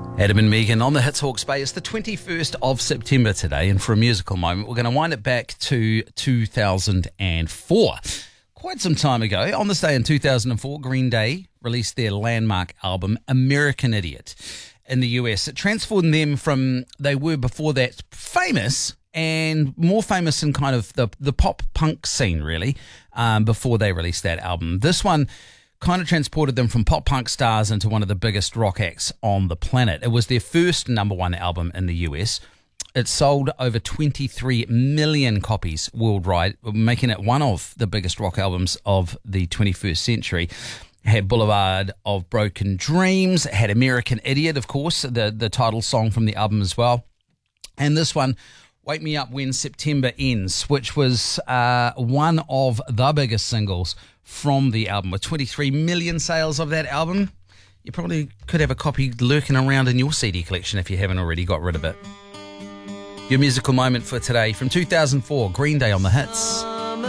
Adam and Megan on the Hits Hawke's Bay. It's the 21st of September today, and for a musical moment, we're going to wind it back to 2004. Quite some time ago, on this day in 2004, Green Day released their landmark album, American Idiot, in the US. It transformed them from, they were before that famous, and more famous in kind of the pop punk scene, really, before they released that album. This one kind of transported them from pop punk stars into one of the biggest rock acts on the planet. It was their first #1 album in the US. It sold over 23 million copies worldwide, making it one of the biggest rock albums of the 21st century. It had Boulevard of Broken Dreams. It had American Idiot, of course, the title song from the album as well. And this one, Wake Me Up When September Ends, which was one of the biggest singles from the album. With 23 million sales of that album, you probably could have a copy lurking around in your CD collection if you haven't already got rid of it. Your musical moment for today from 2004, Green Day on the Hits.